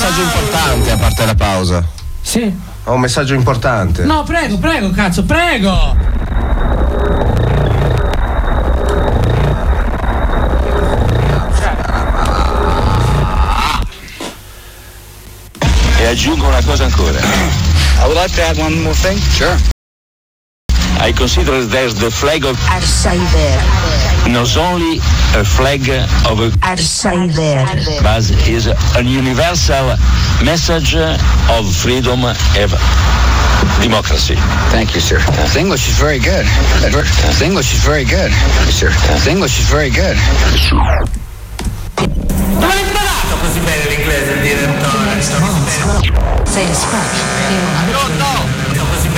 messaggio importante a parte la pausa. Sì. Ho un messaggio importante. No, prego, cazzo, prego. E aggiungo una cosa ancora. I would like to add one more thing. Sure. I consider that the flag of Al-Saider. not only a flag of Al-Saider. but is a universal message of freedom and democracy. Thank you, sir. The English is very good. The English is very good. Sir. The English is very good. Dove l'hai imparato così bene l'inglese, il direttore? Satisfaction. No.